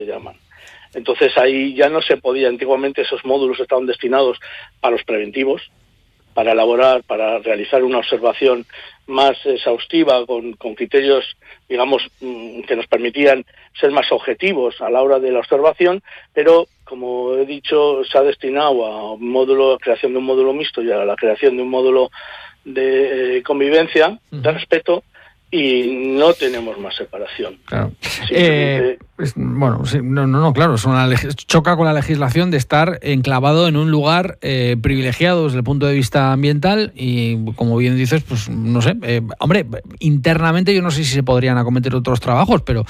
se llaman. Entonces ahí ya no se podía, antiguamente esos módulos estaban destinados a los preventivos, para elaborar, para realizar una observación más exhaustiva con criterios, digamos, que nos permitían ser más objetivos a la hora de la observación, pero como he dicho, se ha destinado a creación de un módulo mixto y a la creación de un módulo de convivencia, de respeto, y no tenemos más separación. Claro. Bueno, sí, claro, choca con la legislación de estar enclavado en un lugar privilegiado desde el punto de vista ambiental y, como bien dices, pues no sé, hombre, internamente yo no sé si se podrían acometer otros trabajos, pero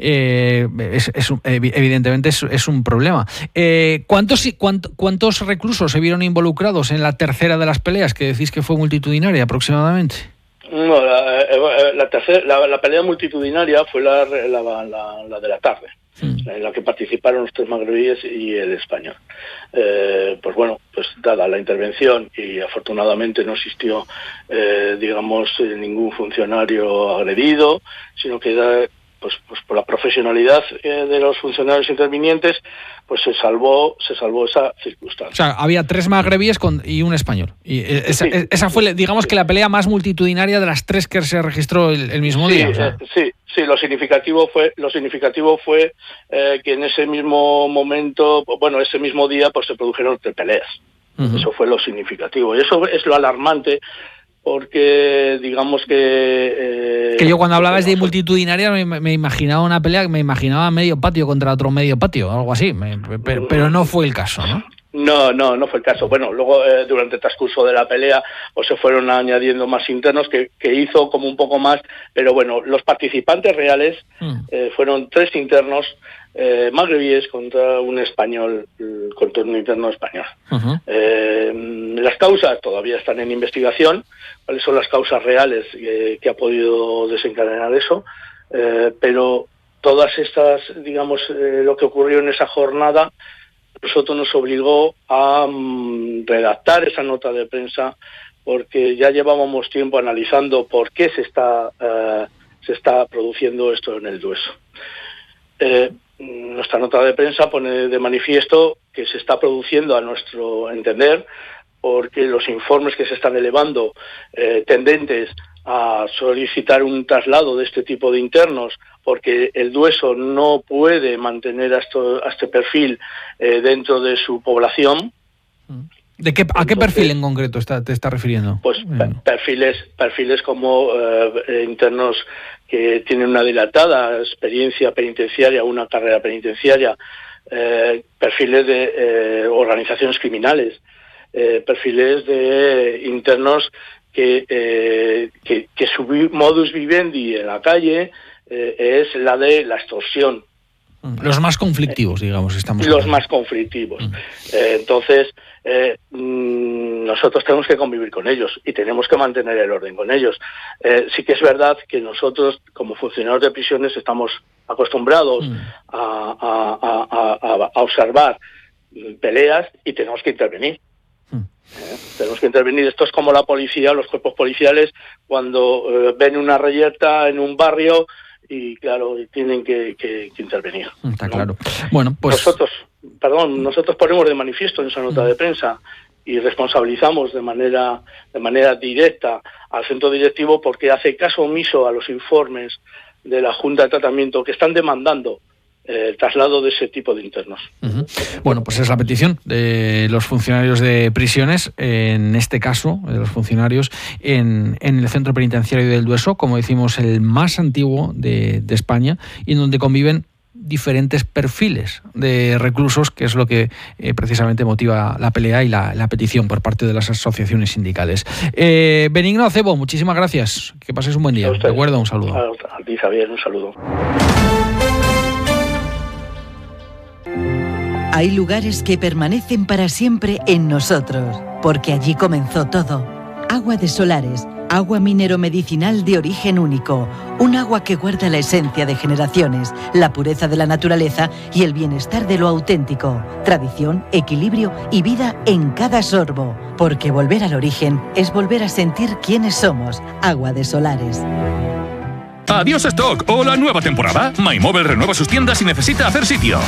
evidentemente es un problema. ¿Cuántos reclusos se vieron involucrados en la tercera de las peleas, que decís que fue multitudinaria aproximadamente? No, la pelea multitudinaria fue la de la tarde, en la que participaron los 3 magrebíes y el español. Pues bueno, pues dada la intervención y afortunadamente no existió, ningún funcionario agredido, sino que pues por la profesionalidad de los funcionarios intervinientes, pues se salvó esa circunstancia. O sea, había 3 magrebíes y un español. Y esa fue, digamos, que la pelea más multitudinaria de las 3 que se registró el mismo día. O sea. Sí, lo significativo fue que en ese mismo momento, ese mismo día, pues se produjeron 3 peleas. Eso fue lo significativo. Y eso es lo alarmante, porque digamos que yo cuando hablabas de multitudinaria me imaginaba una pelea, me imaginaba medio patio contra otro medio patio, algo así, pero no fue el caso, ¿no? No fue el caso. Bueno, luego durante el transcurso de la pelea pues se fueron añadiendo más internos que hizo como un poco más, pero bueno, los participantes reales fueron 3 internos magrebíes contra un español, contra un interno español. Las causas todavía están en investigación, cuáles son las causas reales que ha podido desencadenar eso, pero todas estas, digamos, lo que ocurrió en esa jornada, nosotros nos obligó a redactar esa nota de prensa, porque ya llevábamos tiempo analizando por qué se está produciendo esto en el Dueso. Nuestra nota de prensa pone de manifiesto que se está produciendo, a nuestro entender, porque los informes que se están elevando tendentes a solicitar un traslado de este tipo de internos, porque el Dueso no puede mantener a este perfil dentro de su población. ¿A qué perfil en concreto te está refiriendo? Pues perfiles como internos que tienen una dilatada experiencia penitenciaria, una carrera penitenciaria, perfiles de organizaciones criminales, perfiles de internos que su modus vivendi en la calle es la de la extorsión. Los más conflictivos, digamos, estamos los hablando. Más conflictivos. Entonces, nosotros tenemos que convivir con ellos y tenemos que mantener el orden con ellos. Sí que es verdad que nosotros, como funcionarios de prisiones, estamos acostumbrados a observar peleas y tenemos que intervenir. Tenemos que intervenir. Esto es como la policía, los cuerpos policiales, cuando ven una reyerta en un barrio y, claro, tienen que intervenir. Está claro. Bueno, pues nosotros ponemos de manifiesto en esa nota de prensa y responsabilizamos de manera directa al centro directivo, porque hace caso omiso a los informes de la Junta de Tratamiento que están demandando el traslado de ese tipo de internos. Bueno, pues es la petición de los funcionarios de prisiones, en este caso, de los funcionarios en el centro penitenciario del Dueso, como decimos, el más antiguo de España, y en donde conviven diferentes perfiles de reclusos, que es lo que precisamente motiva la pelea y la petición por parte de las asociaciones sindicales. Benigno Acebo, muchísimas gracias. Que pases un buen día. Recuerda, un saludo. A ti, Javier, un saludo. Hay lugares que permanecen para siempre en nosotros, porque allí comenzó todo. Agua de Solares, agua minero-medicinal de origen único, un agua que guarda la esencia de generaciones, la pureza de la naturaleza y el bienestar de lo auténtico. Tradición, equilibrio y vida en cada sorbo, porque volver al origen es volver a sentir quiénes somos. Agua de Solares. Adiós stock o la nueva temporada. MyMobile renueva sus tiendas y necesita hacer sitio.